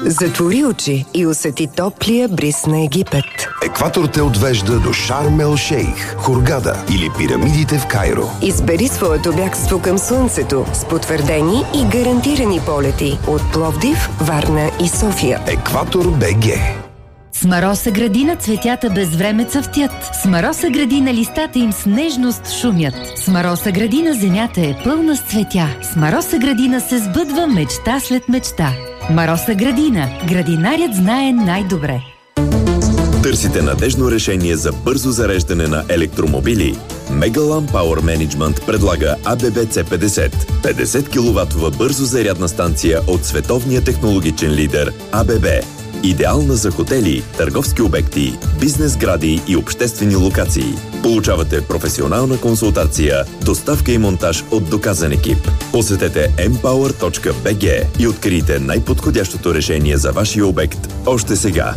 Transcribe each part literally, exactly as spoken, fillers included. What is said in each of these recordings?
Затвори очи и усети топлия бриз на Египет. Екватор те отвежда до Шарм ел Шейх, Хургада или пирамидите в Кайро. Избери своето бягство към слънцето с потвърдени и гарантирани полети от Пловдив, Варна и София. Екватор БГ. С Мароса градина цветята без време цъфтят. С Мароса градина листата им с нежност шумят. С Мароса градина земята е пълна с цветя. С Мароса градина се сбъдва мечта след мечта. Мароса градина. Градинарят знае най-добре. Търсите надежно решение за бързо зареждане на електромобили? Megalan Power Management предлага А Б Б С петдесет. петдесет киловатова бързо зарядна станция от световния технологичен лидер А Б Б. Идеална за хотели, търговски обекти, бизнес гради и обществени локации. Получавате професионална консултация, доставка и монтаж от доказан екип. Посетете ем пауър точка би джи и открийте най-подходящото решение за вашия обект още сега.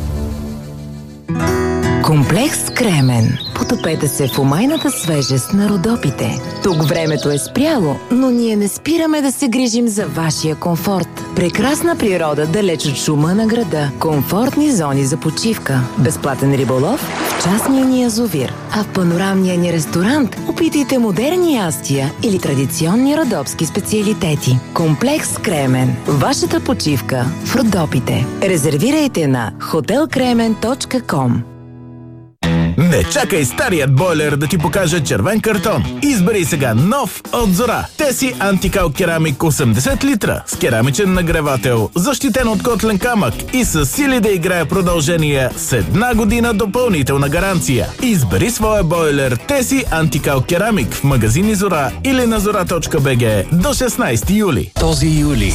Комплекс Кремен. Потопете се в умайната свежест на Родопите. Тук времето е спряло, но ние не спираме да се грижим за вашия комфорт. Прекрасна природа далеч от шума на града. Комфортни зони за почивка. Безплатен риболов в частния ни язовир. А в панорамния ни ресторант опитайте модерни ястия или традиционни родопски специалитети. Комплекс Кремен. Вашата почивка в Родопите. Резервирайте на хотел кремен точка ком. Не чакай старият бойлер да ти покаже червен картон. Избери сега нов от Зора. Теси антикал керамик осемдесет литра с керамичен нагревател, защитен от котлен камък и с сили да играе продължение с една година допълнителна гаранция. Избери своя бойлер Теси антикал керамик в магазини Зора или на зора точка би джи до шестнайсети юли. Този юли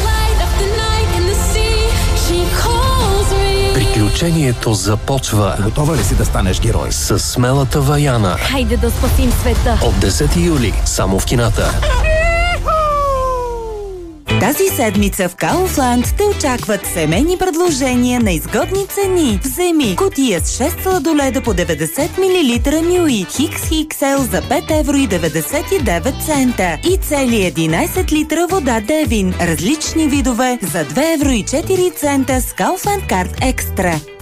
приключението започва. Готова ли си да станеш герой? С смелата Ваяна. Хайде да спасим света! От десети юли, само в кината. Тази седмица в Kaufland те очакват семейни предложения на изгодни цени. Вземи кутия с шест сладоледа по деветдесет милилитра Нюи, Хикс Икс Ел за пет евро и деветдесет и девет цента и цели единайсет литра вода Девин, различни видове за две евро и четири цента с Kaufland Card Extra.